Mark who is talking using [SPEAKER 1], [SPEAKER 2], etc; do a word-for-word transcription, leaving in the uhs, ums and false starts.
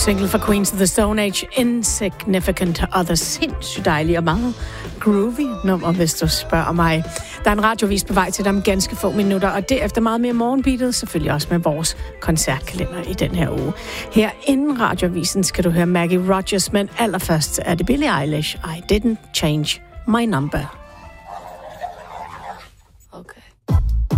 [SPEAKER 1] Single fra Queens of the Stone Age, Insignificant Others. Sindssygt dejlig og meget groovy nummer, hvis du spørger mig. Der er en radiovis på vej til dig om ganske få minutter, og derefter meget mere morgenbeatet, selvfølgelig også med vores koncertkalender i den her uge. Her inden radiovisen skal du høre Maggie Rogers, men allerførst er det Billie Eilish, I Didn't Change My Number.